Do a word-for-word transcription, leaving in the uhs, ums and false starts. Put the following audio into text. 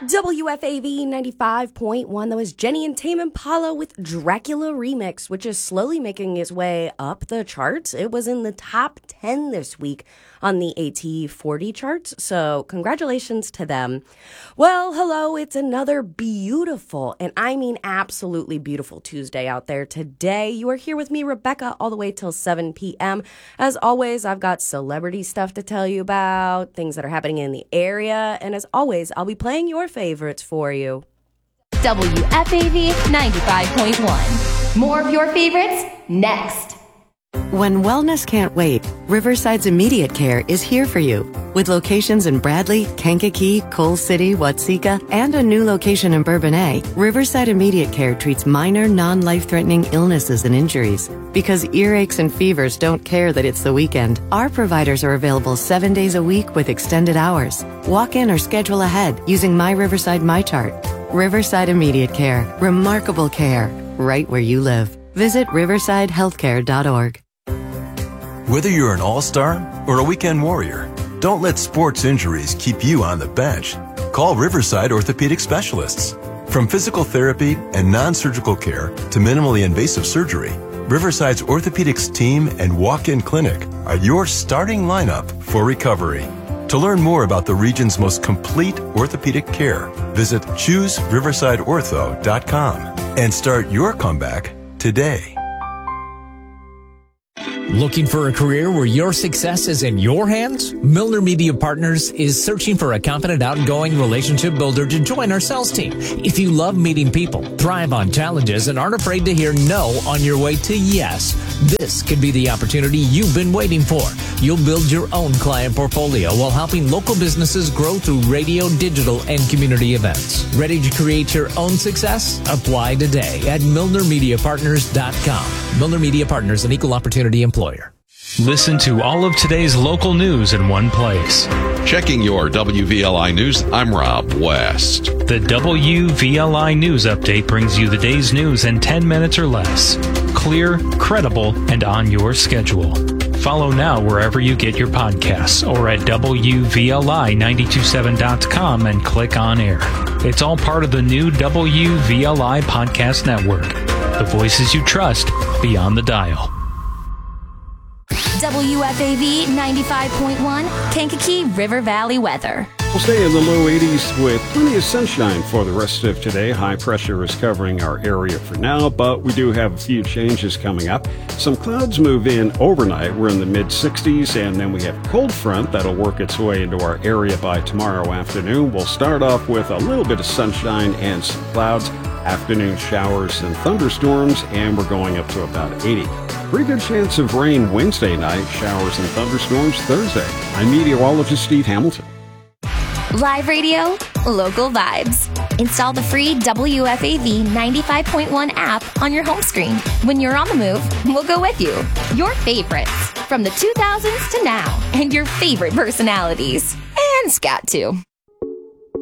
W F A V ninety-five point one. That was Jenny and Tame Impala with Dracula Remix, which is slowly making its way up the charts. It was in the top ten this week on the A T forty charts, so congratulations to them. Well, hello, it's another beautiful, and I mean absolutely beautiful Tuesday out there today. You are here with me, Rebecca, all the way till seven p.m. As always, I've got celebrity stuff to tell you about, things that are happening in the area, and as always, I'll be playing your favorites for you. W F A V ninety-five point one. More of your favorites next. When wellness can't wait, Riverside's Immediate Care is here for you. With locations in Bradley, Kankakee, Coal City, Watseka, and a new location in Bourbonnais, Riverside Immediate Care treats minor, non-life-threatening illnesses and injuries. Because earaches and fevers don't care that it's the weekend, our providers are available seven days a week with extended hours. Walk in or schedule ahead using My Riverside MyChart. Riverside Immediate Care. Remarkable care. Right where you live. Visit riverside healthcare dot org. Whether you're an all-star or a weekend warrior, don't let sports injuries keep you on the bench. Call Riverside Orthopedic Specialists. From physical therapy and non-surgical care to minimally invasive surgery, Riverside's orthopedics team and walk-in clinic are your starting lineup for recovery. To learn more about the region's most complete orthopedic care, visit choose riverside ortho dot com and start your comeback today. Looking for a career where your success is in your hands? Milner Media Partners is searching for a confident, outgoing relationship builder to join our sales team. If you love meeting people, thrive on challenges, and aren't afraid to hear no on your way to yes, this could be the opportunity you've been waiting for. You'll build your own client portfolio while helping local businesses grow through radio, digital, and community events. Ready to create your own success? Apply today at milner media partners dot com. Milner Media Partners, an equal opportunity employer. Listen to all of today's local news in one place. Checking your W V L I News, I'm Rob West. The W V L I News Update brings you the day's news in ten minutes or less. Clear, credible, and on your schedule. Follow now wherever you get your podcasts or at W V L I nine two seven dot com and click on air. It's all part of the new W V L I Podcast Network. The voices you trust beyond the dial. W F A V ninety-five point one, Kankakee River Valley weather. We'll stay in the low eighties with plenty of sunshine for the rest of today. High pressure is covering our area for now, but we do have a few changes coming up. Some clouds move in overnight. We're in the mid sixties, and then we have a cold front that'll work its way into our area by tomorrow afternoon. We'll start off with a little bit of sunshine and some clouds, afternoon showers and thunderstorms, and we're going up to about eighty. Pretty good chance of rain Wednesday night, showers and thunderstorms Thursday. I'm meteorologist Steve Hamilton. Live radio, local vibes. Install the free W F A V ninety-five point one app on your home screen. When you're on the move, we'll go with you. Your favorites from the two thousands to now, and your favorite personalities. And scat too.